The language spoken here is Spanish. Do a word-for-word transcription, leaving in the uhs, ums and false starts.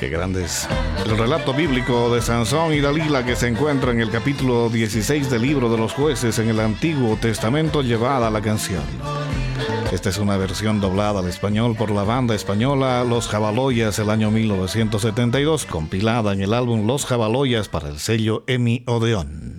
Qué grandes. El relato bíblico de Sansón y Dalila, que se encuentra en el capítulo dieciséis del libro de los Jueces en el Antiguo Testamento, llevada a la canción. Esta es una versión doblada al español por la banda española Los Jabaloyas el año mil novecientos setenta y dos, compilada en el álbum Los Jabaloyas para el sello EMI Odeón.